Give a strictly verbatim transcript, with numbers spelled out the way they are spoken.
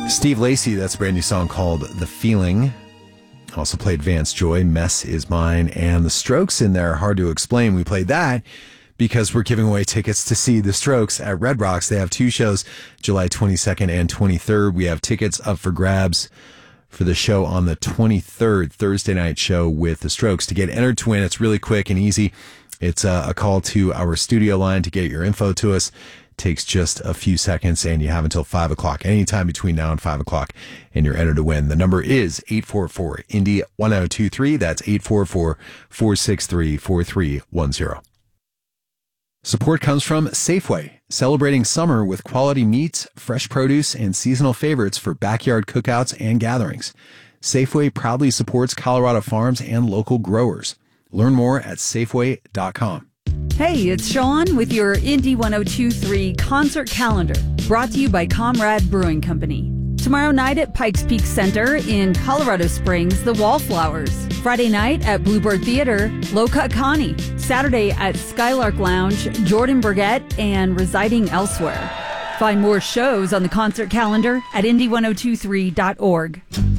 Steve Lacy, that's a brand new song called The Feeling. Also played Vance Joy, Mess Is Mine, and The Strokes in there. Hard to explain. We played that because we're giving away tickets to see The Strokes at Red Rocks. They have two shows, July twenty-second and twenty-third. We have tickets up for grabs for the show on the twenty-third, Thursday night show with The Strokes. To get entered to win, it's really quick and easy. It's a, a call to our studio line to get your info to us. Takes just a few seconds, and you have until five o'clock, anytime between now and five o'clock, and you're entered to win. The number is eight four four, Indy one oh two three. That's eight four four, four six three, four three one zero. Support comes from Safeway, celebrating summer with quality meats, fresh produce, and seasonal favorites for backyard cookouts and gatherings. Safeway proudly supports Colorado farms and local growers. Learn more at Safeway dot com. Hey, it's Sean with your Indy one oh two three concert calendar, brought to you by Comrade Brewing Company. Tomorrow night at Pikes Peak Center in Colorado Springs, the Wallflowers. Friday night at Bluebird Theater, Low Cut Connie. Saturday at Skylark Lounge, Jordan Burgett and Residing Elsewhere. Find more shows on the concert calendar at Indy one oh two three dot org.